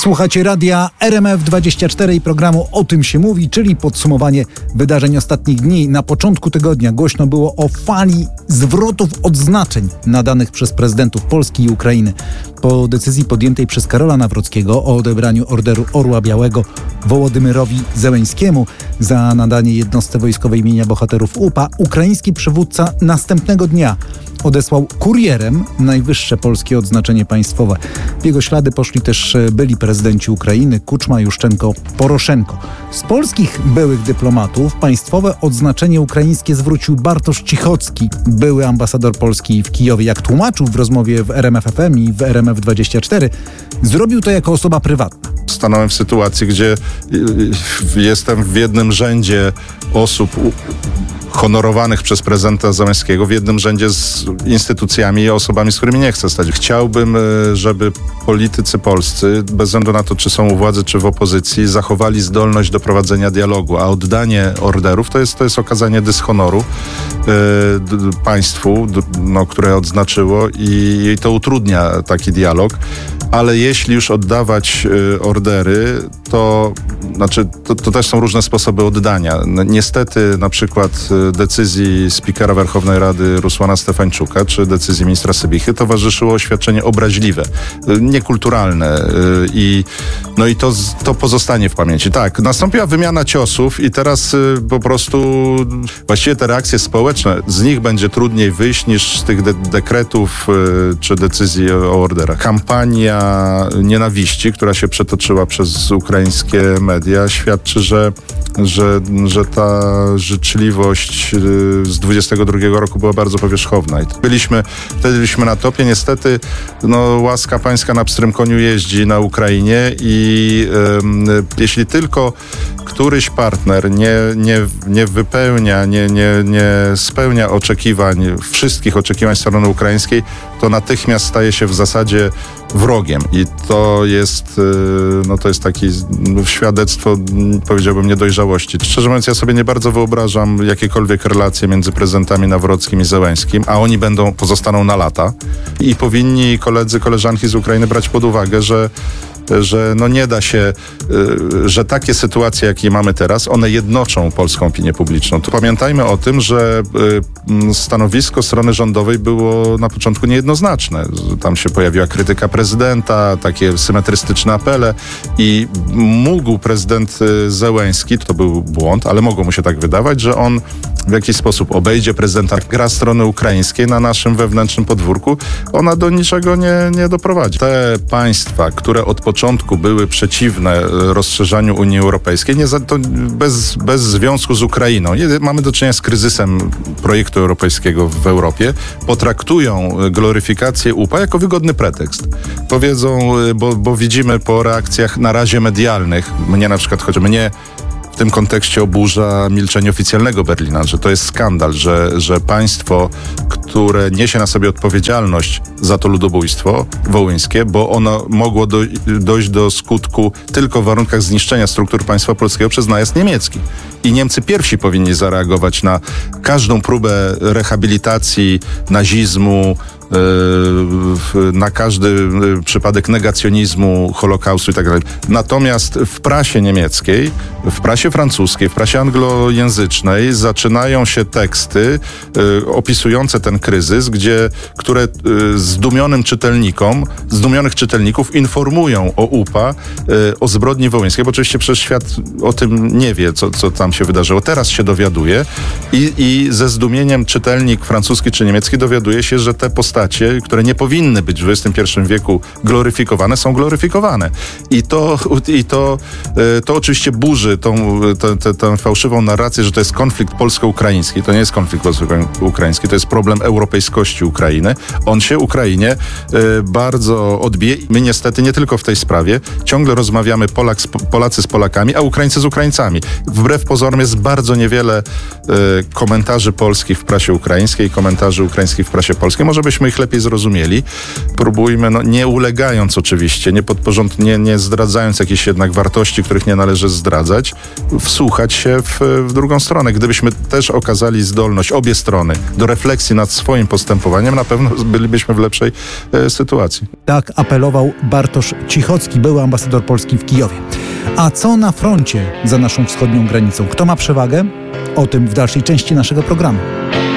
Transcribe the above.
Słuchacie radia RMF24 i programu O tym się mówi, czyli podsumowanie wydarzeń ostatnich dni. Na początku tygodnia głośno było o fali zwrotów odznaczeń nadanych przez prezydentów Polski i Ukrainy. Po decyzji podjętej przez Karola Nawrockiego o odebraniu Orderu Orła Białego Wołodymyrowi Zełenskiemu za nadanie jednostce wojskowej imienia bohaterów UPA, ukraiński przywódca następnego dnia odesłał kurierem najwyższe polskie odznaczenie państwowe. W jego ślady poszli też byli prezydenci Ukrainy Kuczma, Juszczenko, Poroszenko. Z polskich byłych dyplomatów państwowe odznaczenie ukraińskie zwrócił Bartosz Cichocki, były ambasador Polski w Kijowie. Jak tłumaczył w rozmowie w RMF FM i w RMF24, zrobił to jako osoba prywatna. Stanąłem w sytuacji, gdzie jestem w jednym rzędzie osób honorowanych przez prezydenta Zełenskiego, w jednym rzędzie z instytucjami i osobami, z którymi nie chcę stać. Chciałbym, żeby politycy polscy, bez względu na to, czy są u władzy, czy w opozycji, zachowali zdolność do prowadzenia dialogu, a oddanie orderów to jest okazanie dyshonoru państwu, które odznaczyło i to utrudnia taki dialog. Ale jeśli już oddawać ordery, to też są różne sposoby oddania. Niestety na przykład decyzji spikera Werchownej Rady Rusłana Stefańczuka czy decyzji ministra Sybichy towarzyszyło oświadczenie obraźliwe, niekulturalne i to pozostanie w pamięci. Tak, nastąpiła wymiana ciosów i teraz po prostu właściwie te reakcje społeczne, z nich będzie trudniej wyjść niż z tych dekretów czy decyzji o orderach. Kampania nienawiści, która się przetoczyła przez ukraińskie media, świadczy, że ta życzliwość z 22 roku była bardzo powierzchowna. I wtedy byliśmy na topie. Niestety łaska pańska na pstrym koniu jeździ na Ukrainie i jeśli tylko któryś partner nie wypełnia, nie spełnia wszystkich oczekiwań strony ukraińskiej, to natychmiast staje się w zasadzie wrogiem. I to jest takie świadectwo, powiedziałbym, niedojrzałości. Szczerze mówiąc, ja sobie nie bardzo wyobrażam jakiekolwiek relacje między prezydentami Nawrockim i Zełenskim, a oni pozostaną na lata. I powinni koledzy, koleżanki z Ukrainy brać pod uwagę, że nie da się, że takie sytuacje, jakie mamy teraz, one jednoczą polską opinię publiczną. To pamiętajmy o tym, że stanowisko strony rządowej było na początku niejednoznaczne. Tam się pojawiła krytyka prezydenta, takie symetrystyczne apele i mógł prezydent Zełenski, to był błąd, ale mogło mu się tak wydawać, że on w jakiś sposób obejdzie prezydenta. Gra strony ukraińskiej na naszym wewnętrznym podwórku, ona do niczego nie doprowadzi. Te państwa, które od początku były przeciwne rozszerzaniu Unii Europejskiej, to bez związku z Ukrainą. Mamy do czynienia z kryzysem projektu europejskiego w Europie. Potraktują gloryfikację UPA jako wygodny pretekst. Powiedzą, bo widzimy po reakcjach na razie medialnych, mnie w tym kontekście oburza milczenie oficjalnego Berlina, że to jest skandal, że państwo, które niesie na sobie odpowiedzialność za to ludobójstwo wołyńskie, bo ono mogło dojść do skutku tylko w warunkach zniszczenia struktur państwa polskiego przez najazd niemiecki. I Niemcy pierwsi powinni zareagować na każdą próbę rehabilitacji nazizmu, na każdy przypadek negacjonizmu, Holokaustu i tak dalej. Natomiast w prasie niemieckiej, w prasie francuskiej, w prasie anglojęzycznej zaczynają się teksty opisujące ten kryzys, które zdumionych czytelników informują o UPA, o zbrodni wołyńskiej, bo oczywiście przecież świat o tym nie wie, co tam się wydarzyło. Teraz się dowiaduje i ze zdumieniem czytelnik francuski czy niemiecki dowiaduje się, że te postacie, które nie powinny być w XXI wieku gloryfikowane, są gloryfikowane. I to oczywiście burzy tę fałszywą narrację, że to jest konflikt polsko-ukraiński. To nie jest konflikt polsko-ukraiński, to jest problem europejskości Ukrainy. On się Ukrainie bardzo odbije. My niestety nie tylko w tej sprawie ciągle rozmawiamy Polacy z Polakami, a Ukraińcy z Ukraińcami. Wbrew pozorom pozorom jest bardzo niewiele komentarzy polskich w prasie ukraińskiej, komentarzy ukraińskich w prasie polskiej. Może byśmy ich lepiej zrozumieli. Próbujmy, nie ulegając oczywiście, nie zdradzając jakichś jednak wartości, których nie należy zdradzać, wsłuchać się w drugą stronę. Gdybyśmy też okazali zdolność, obie strony, do refleksji nad swoim postępowaniem, na pewno bylibyśmy w lepszej sytuacji. Tak apelował Bartosz Cichocki, były ambasador Polski w Kijowie. A co na froncie za naszą wschodnią granicą? Kto ma przewagę? O tym w dalszej części naszego programu.